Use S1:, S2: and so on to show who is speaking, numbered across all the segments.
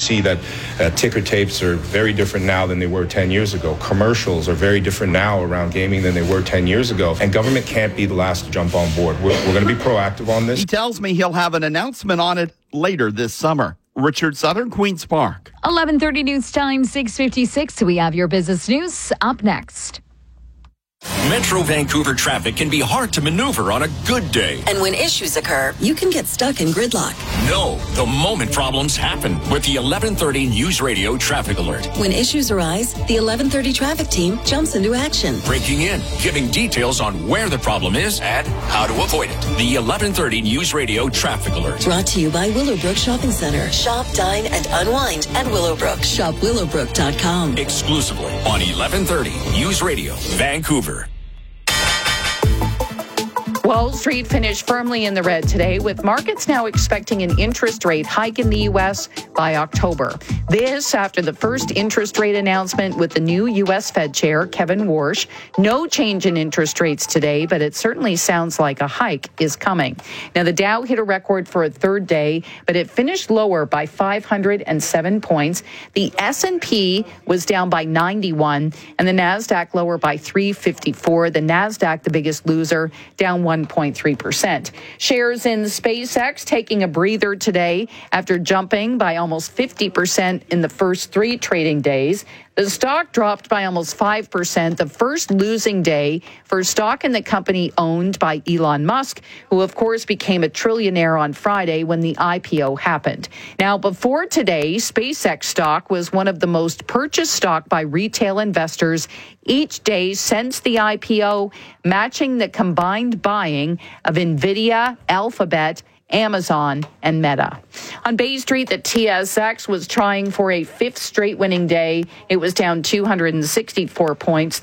S1: see that ticker tapes are very different now than they were 10 years ago. Commercials are very different now around gaming than they were 10 years ago. And government can't be the last to jump on board. We're going to be proactive on this.
S2: He tells me he'll have an announcement on it later this summer. Richard Southern, Queen's Park.
S3: 11:30 news time, 6:56. We have your business news up next.
S4: Metro Vancouver traffic can be hard to maneuver on a good day.
S5: And when issues occur, you can get stuck in gridlock.
S4: No, the moment problems happen with the 11:30 News Radio traffic alert.
S5: When issues arise, the 11:30 traffic team jumps into action.
S4: Breaking in, giving details on where the problem is and how to avoid it. The 11:30 News Radio traffic alert.
S5: Brought to you by Willowbrook Shopping Center. Shop, dine, and unwind at Willowbrook. Shop willowbrook.com.
S4: Exclusively on 11:30 News Radio, Vancouver.
S6: Wall Street finished firmly in the red today, with markets now expecting an interest rate hike in the U.S. by October. This after the first interest rate announcement with the new U.S. Fed Chair, Kevin Warsh. No change in interest rates today, but it certainly sounds like a hike is coming. Now, the Dow hit a record for a third day, but it finished lower by 507 points. The S&P was down by 91, and the NASDAQ lower by 354. The NASDAQ, the biggest loser, down 1.3%. Shares in SpaceX taking a breather today after jumping by almost 50% in the first 3 trading days. The stock dropped by almost 5%, the first losing day for stock in the company owned by Elon Musk, who of course became a trillionaire on Friday when the IPO happened. Now, before today, SpaceX stock was one of the most purchased stock by retail investors each day since the IPO, matching the combined buying of NVIDIA, Alphabet, Amazon, and Meta. On Bay Street, the TSX was trying for a 5th straight winning day. It was down 264 points,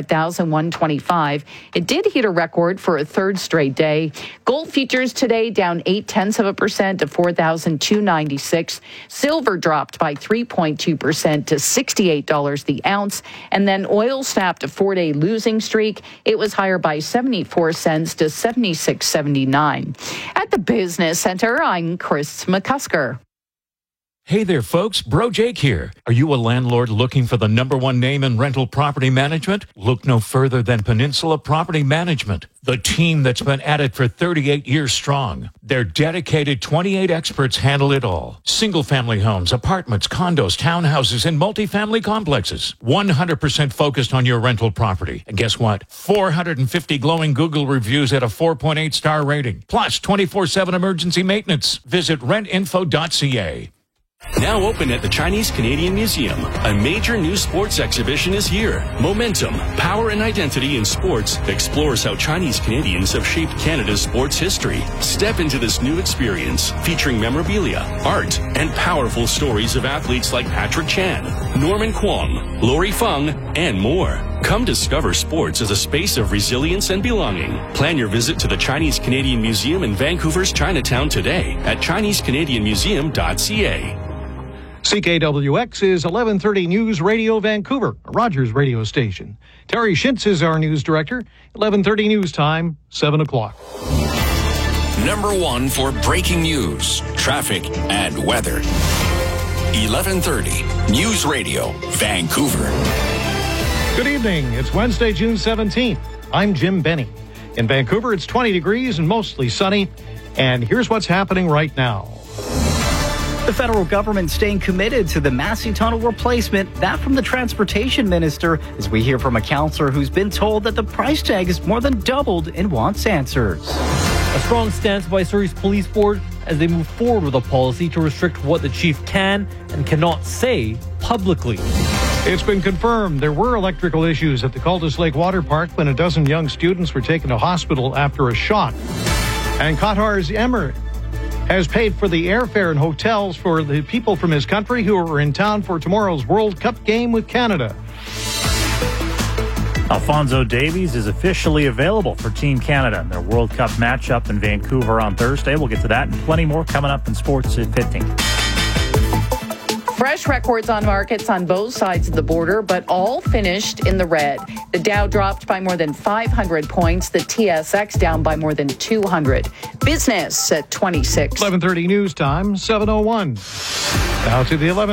S6: 35,125. It did hit a record for a 3rd straight day. Gold futures today down 0.8% to 4,296. Silver dropped by 3.2% to $68 the ounce. And then oil snapped a 4-day losing streak. It was higher by 74 cents to 76.79. At the Business Center, I'm Chris McCusker.
S7: Hey there, folks. Bro Jake here. Are you a landlord looking for the #1 name in rental property management? Look no further than Peninsula Property Management, the team that's been at it for 38 years strong. Their dedicated 28 experts handle it all. Single-family homes, apartments, condos, townhouses, and multifamily complexes. 100% focused on your rental property. And guess what? 450 glowing Google reviews at a 4.8 star rating. Plus 24/7 emergency maintenance. Visit rentinfo.ca.
S8: Now open at the Chinese Canadian Museum, a major new sports exhibition is here. Momentum, Power and Identity in Sports explores how Chinese Canadians have shaped Canada's sports history. Step into this new experience featuring memorabilia, art, and powerful stories of athletes like Patrick Chan, Norman Kwong, Lori Fung, and more. Come discover sports as a space of resilience and belonging. Plan your visit to the Chinese Canadian Museum in Vancouver's Chinatown today at ChineseCanadianMuseum.ca.
S9: CKWX is 1130 News Radio Vancouver, a Rogers radio station. Terry Schintz is our news director. 1130 News Time, 7 o'clock.
S4: #1 for breaking news, traffic, and weather. 1130 News Radio, Vancouver.
S9: Good evening. It's Wednesday, June 17th. I'm Jim Benny. In Vancouver, it's 20 degrees and mostly sunny. And here's what's happening right now.
S10: The federal government staying committed to the Massey Tunnel replacement, that from the transportation minister, as we hear from a counselor who's been told that the price tag is more than doubled and wants answers.
S11: A strong stance by Surrey's police board as they move forward with a policy to restrict what the chief can and cannot say publicly.
S9: It's been confirmed there were electrical issues at the Cultus Lake Water Park when a dozen young students were taken to hospital after a shock. And Qatar's Emir has paid for the airfare and hotels for the people from his country who are in town for tomorrow's World Cup game with Canada.
S12: Alphonso Davies is officially available for Team Canada in their World Cup matchup in Vancouver on Thursday. We'll get to that and plenty more coming up in sports at 15.
S6: Fresh records on markets on both sides of the border, but all finished in the red. The Dow dropped by more than 500 points. The TSX down by more than 200. Business at 26.
S9: 11:30 News Time, 7:01. Now to the 11.